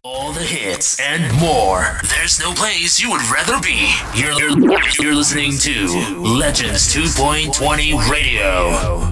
All the hits and more. There's no place you would rather be. You're listening to Legends 2.20 Radio.